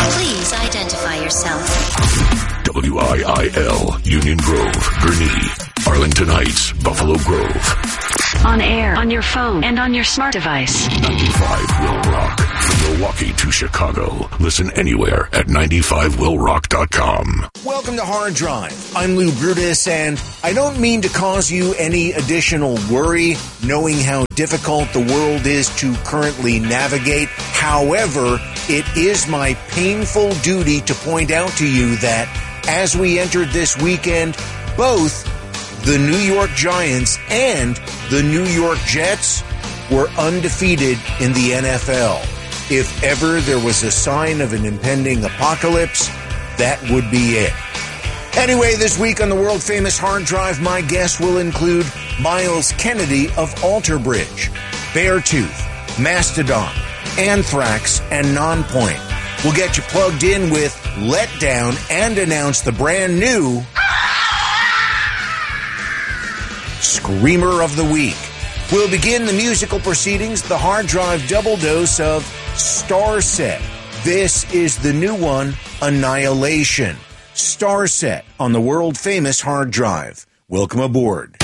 Please identify yourself. WIIL, Union Grove, Gurnee, Arlington Heights, Buffalo Grove. On air, on your phone, and on your smart device. 95 Will Rock. From Milwaukee to Chicago. Listen anywhere at 95willrock.com. Welcome to Hard Drive. I'm Lou Brutus, and I don't mean to cause you any additional worry knowing how difficult the world is to currently navigate. However, it is my painful duty to point out to you that as we entered this weekend, both the New York Giants and the New York Jets were undefeated in the NFL. If ever there was a sign of an impending apocalypse, that would be it. Anyway, this week on the world-famous Hard Drive, my guests will include Miles Kennedy of Alter Bridge, Beartooth, Mastodon, Anthrax, and Nonpoint. We'll get you plugged in with Letdown and announce the brand new Screamer of the Week. We'll begin the musical proceedings, the Hard Drive double dose of Starset. This is the new one, Annihilation. Starset on the world-famous Hard Drive. Welcome aboard.